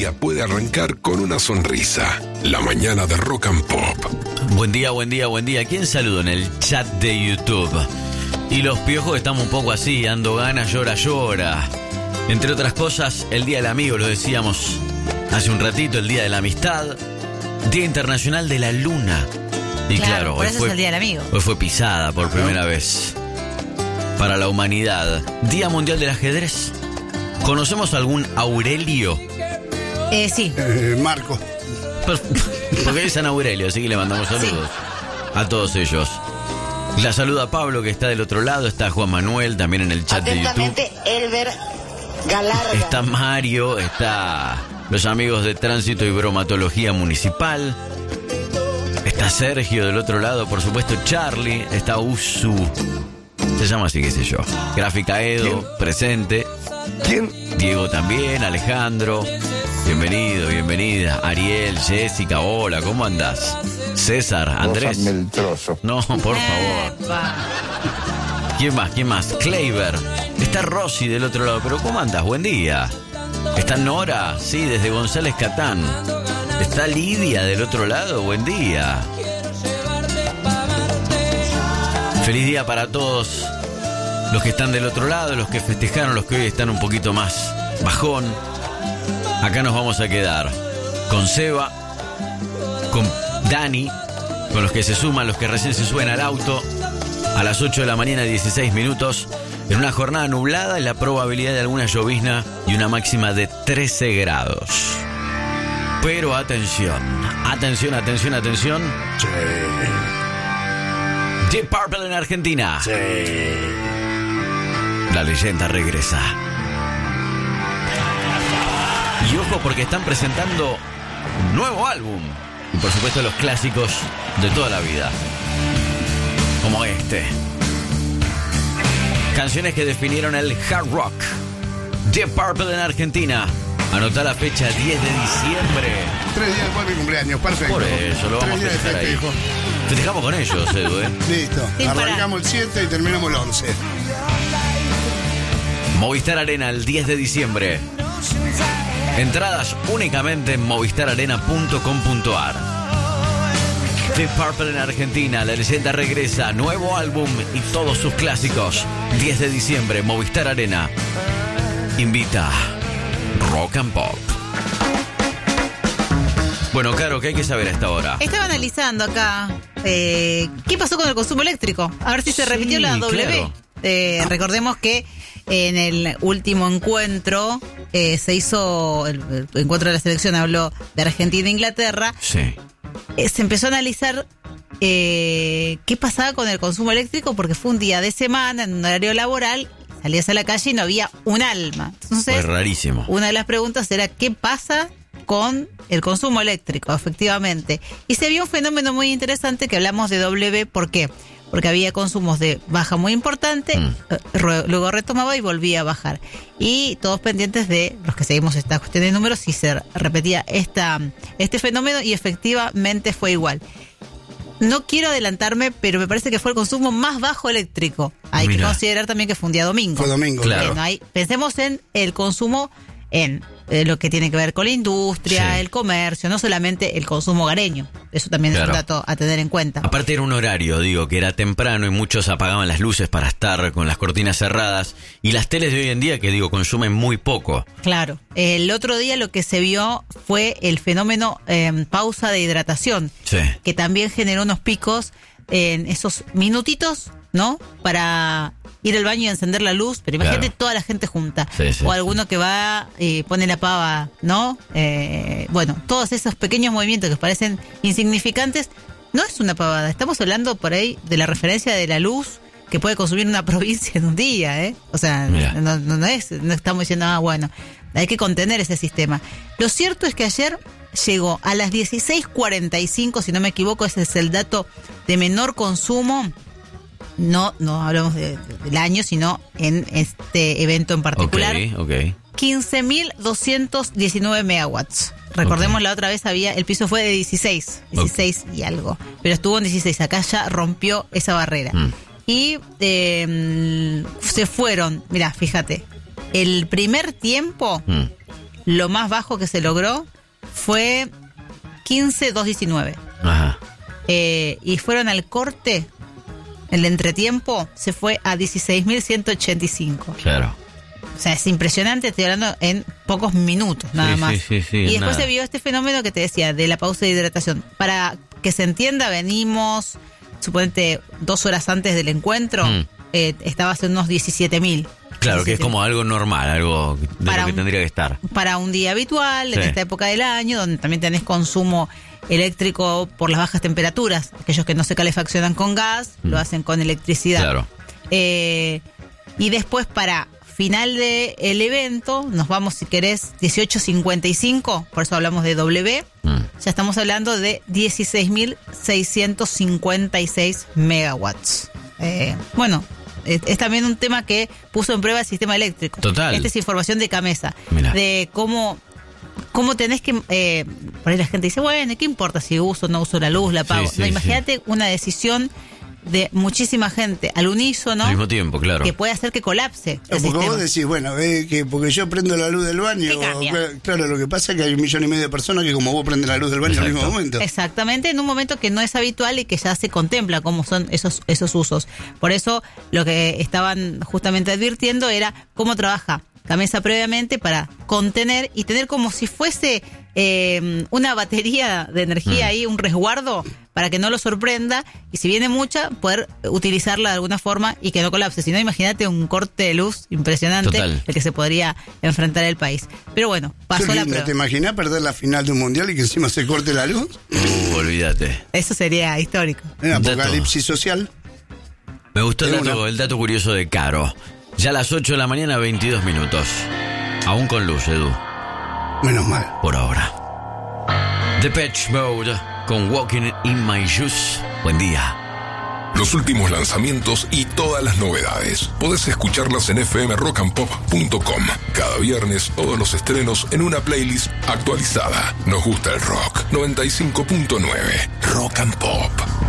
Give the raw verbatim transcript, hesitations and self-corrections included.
día puede arrancar con una sonrisa. La mañana de Rock and Pop. Buen día, buen día, buen día. ¿Quién saluda en el chat de YouTube? Y los piojos estamos un poco así, ando ganas, llora, llora. Entre otras cosas, el Día del Amigo, lo decíamos hace un ratito, el Día de la Amistad, Día Internacional de la Luna. Y claro, claro, por hoy eso fue, es el Día del Amigo. Hoy fue pisada por primera vez para la humanidad. Día Mundial del Ajedrez. ¿Conocemos algún Aurelio? Eh, sí. Eh, Marco. Porque es San Aurelio, así que le mandamos saludos sí. a todos ellos. La saluda Pablo, que está del otro lado. Está Juan Manuel, también en el chat de YouTube. Elber Galarga. Está Mario, está los amigos de Tránsito y Bromatología Municipal. Está Sergio del otro lado, por supuesto Charlie. Está Usu. Se llama así, qué sé yo. Gráfica Edo, ¿quién? Presente. ¿Quién? Diego también, Alejandro. Bienvenido, bienvenida. Ariel, Jessica, hola, ¿cómo andás? César, Andrés. El trozo. No, por favor. ¿Quién más? ¿Quién más? Kleiber. Está Rosy del otro lado, pero ¿cómo andás? Buen día. Está Nora, sí, desde González Catán. Está Lidia del otro lado, buen día. Feliz día para todos los que están del otro lado, los que festejaron, los que hoy están un poquito más bajón. Acá nos vamos a quedar con Seba, con Dani, con los que se suman, los que recién se suben al auto, a las ocho de la mañana, dieciséis minutos, en una jornada nublada y la probabilidad de alguna llovizna y una máxima de trece grados. Pero atención, atención, atención, atención. Sí. Deep Purple en Argentina. Sí. La leyenda regresa. Y ojo porque están presentando un nuevo álbum. Y por supuesto los clásicos de toda la vida. Como este. Canciones que definieron el hard rock. Deep Purple en Argentina. Anotá la fecha diez de diciembre. Tres días después de mi cumpleaños, perfecto. Por eso, lo vamos a festejar ahí. Festejamos con ellos, Edu, ¿eh? Listo, Sí, arrancamos el siete y terminamos el once. Movistar Arena el diez de diciembre. Entradas únicamente en movistar arena punto com punto ar. Deep Purple en Argentina, la leyenda regresa, nuevo álbum y todos sus clásicos. diez de diciembre, Movistar Arena. Invita Rock and Pop. Bueno, Caro, ¿qué hay que saber a esta hora? Estaba analizando acá eh, qué pasó con el consumo eléctrico. A ver si se Sí, repitió la W. claro. Eh, recordemos que en el último encuentro eh, se hizo, el, el encuentro de la selección habló de Argentina e Inglaterra. Sí. Eh, se empezó a analizar eh, qué pasaba con el consumo eléctrico porque fue un día de semana, en un horario laboral, salías a la calle y no había un alma. Entonces, Fue rarísimo. una de las preguntas era ¿qué pasa con el consumo eléctrico? Efectivamente. Y se vio un fenómeno muy interesante que hablamos de W. ¿Por qué? Porque había consumos de baja muy importante, Mm. eh, luego retomaba y volvía a bajar. Y todos pendientes de los que seguimos esta cuestión de números, si se repetía esta, este fenómeno, y efectivamente fue igual. No quiero adelantarme, pero me parece que fue el consumo más bajo eléctrico. Hay Mirá. que considerar también que fue un día domingo. Fue domingo. Claro. Bueno, ahí, pensemos en el consumo en eh, lo que tiene que ver con la industria, Sí. el comercio, no solamente el consumo hogareño. Eso también Claro. es un dato a tener en cuenta. Aparte era un horario, digo, que era temprano y muchos apagaban las luces para estar con las cortinas cerradas. Y las teles de hoy en día, que digo, consumen muy poco. Claro. El otro día lo que se vio fue el fenómeno eh, pausa de hidratación, Sí. que también generó unos picos en esos minutitos, ¿no? Para ir al baño y encender la luz, pero imagínate Claro. toda la gente junta. Sí, sí, o alguno que va y pone la pava, ¿no? Eh, bueno, todos esos pequeños movimientos que parecen insignificantes, no es una pavada. Estamos hablando por ahí de la referencia de la luz que puede consumir una provincia en un día, ¿eh? O sea, Mirá. no, no, no es, no estamos diciendo, ah, bueno, hay que contener ese sistema. Lo cierto es que ayer llegó a las dieciséis cuarenta y cinco, si no me equivoco, ese es el dato de menor consumo. No, no hablamos de, de- del año, sino en este evento en particular. Ok, ok. quince mil doscientos diecinueve megawatts. Recordemos, Ok. la otra vez había, el piso fue de dieciséis, dieciséis y algo, pero estuvo en dieciséis, acá ya rompió esa barrera. Mm. Y eh, se fueron, mirá, fíjate, el primer tiempo Mm. lo más bajo que se logró fue quince mil doscientos diecinueve. Ajá. Eh, y fueron al corte, el entretiempo se fue a dieciséis mil ciento ochenta y cinco. Claro. O sea, es impresionante, estoy hablando en pocos minutos, nada Sí, más. sí, sí, sí, y después nada. se vio este fenómeno que te decía, de la pausa de hidratación. Para que se entienda, venimos, suponete, dos horas antes del encuentro, Mm. eh, estaba hace unos diecisiete mil. Claro, que es como algo normal, algo de Para lo que un- tendría que estar. Para un día habitual, en Sí. esta época del año, donde también tenés consumo eléctrico por las bajas temperaturas. Aquellos que no se calefaccionan con gas, Mm. lo hacen con electricidad. Claro. Eh, y después para final del evento, nos vamos, si querés, dieciocho cincuenta y cinco, por eso hablamos de W, Mm. ya estamos hablando de dieciséis mil seiscientos cincuenta y seis megawatts. Eh, bueno, es, es también un tema que puso en prueba el sistema eléctrico. Total. Esta es información de Camesa, Mirá. de cómo... ¿Cómo tenés que...? Eh, por ahí la gente dice, bueno, ¿qué importa si uso o no uso la luz, la pago? Sí, sí, no, imagínate una decisión de muchísima gente al unísono Al mismo tiempo, claro. que puede hacer que colapse el No, porque sistema. vos decís, bueno, ve que porque yo prendo la luz del baño. ¿Qué cambia? cl- Claro, lo que pasa es que hay un millón y medio de personas que como vos prenden la luz del baño al Exacto. mismo momento. Exactamente, en un momento que no es habitual y que ya se contempla cómo son esos, esos usos. Por eso lo que estaban justamente advirtiendo era cómo trabaja Camesa previamente para contener y tener como si fuese eh, una batería de energía Mm. ahí, un resguardo para que no lo sorprenda y si viene mucha, poder utilizarla de alguna forma y que no colapse. Si no, imagínate un corte de luz impresionante Total. el que se podría enfrentar el país. Pero bueno, pasó Qué la lindo, prueba. ¿te imaginas perder la final de un mundial y que encima se corte la luz? Uh, olvídate. Eso sería histórico. Un Dato. apocalipsis social. Me gustó el De dato, una. el dato curioso de Caro. Ya a las ocho de la mañana, veintidós minutos. Aún con luz, Edu. Menos mal. Por ahora. Depeche Mode con Walking in My Shoes. Buen día. Los últimos lanzamientos y todas las novedades. Podés escucharlas en f m rock and pop punto com. Cada viernes todos los estrenos en una playlist actualizada. Nos gusta el rock. noventa y cinco punto nueve Rock and Pop.